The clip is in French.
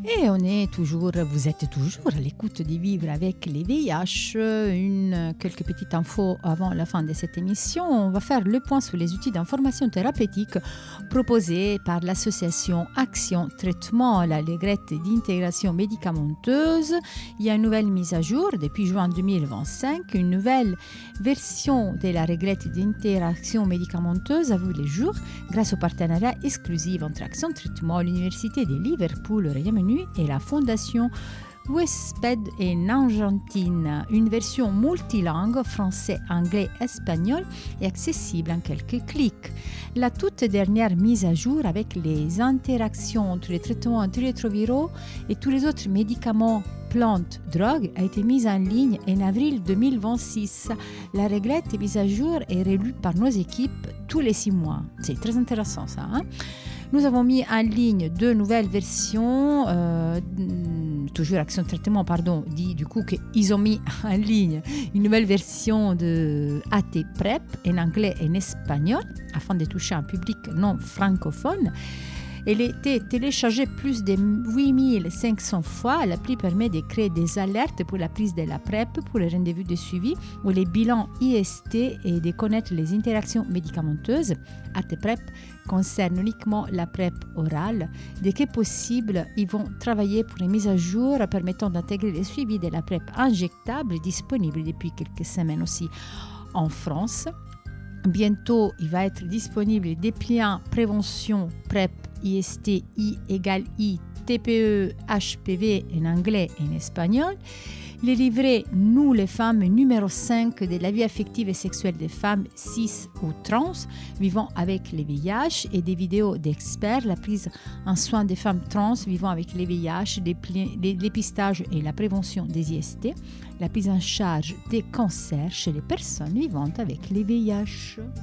Et vous êtes toujours à l'écoute de Vivre avec les VIH. Quelques petites infos avant la fin de cette émission. On va faire le point sur les outils d'information thérapeutique proposés par l'association Action Traitement, la réglette d'intégration médicamenteuse. Il y a une nouvelle mise à jour depuis juin 2025. Une nouvelle version de la réglette d'intégration médicamenteuse a vu le jour grâce au partenariat exclusif entre Action Traitement, l'Université de Liverpool, le Royaume-Uni et la Fondation WESPED en Argentine. Une version multilingue, français, anglais, espagnol et accessible en quelques clics. La toute dernière mise à jour avec les interactions entre les traitements antirétroviraux et tous les autres médicaments plantes, drogues a été mise en ligne en avril 2026. La réglette mise à jour est relue par nos équipes tous les 6 mois. C'est très intéressant ça, hein? Nous avons mis en ligne 2 nouvelles versions, toujours Action Traitement, dit du coup qu'ils ont mis en ligne une nouvelle version de AT PrEP en anglais et en espagnol, afin de toucher un public non francophone. Elle a été téléchargée plus de 8500 fois. L'appli permet de créer des alertes pour la prise de la PrEP, pour les rendez-vous de suivi ou les bilans IST et de connaître les interactions médicamenteuses. AT-PrEP concerne uniquement la PrEP orale. Dès que possible, ils vont travailler pour une mise à jour permettant d'intégrer le suivi de la PrEP injectable disponible depuis quelques semaines aussi en France. Bientôt, il va être disponible le dépliant prévention PrEP IST I égale I TPE HPV en anglais et en espagnol. Les livrets Nous les femmes numéro 5 de la vie affective et sexuelle des femmes cis ou trans vivant avec les VIH et des vidéos d'experts, la prise en soin des femmes trans vivant avec les VIH, le dépistage et la prévention des IST, la prise en charge des cancers chez les personnes vivant avec les VIH.